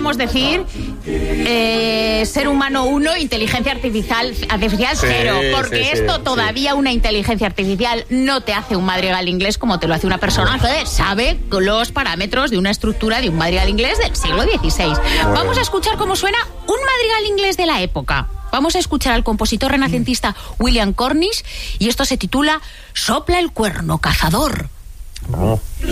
podríamos decir ser humano 1, inteligencia artificial 0, porque esto todavía una inteligencia artificial no te hace un madrigal inglés como te lo hace una persona que sabe los parámetros de una estructura de un madrigal inglés del siglo XVI. Vamos a escuchar cómo suena un madrigal inglés de la época. Vamos a escuchar al compositor renacentista William Cornish y esto se titula Sopla el cuerno cazador.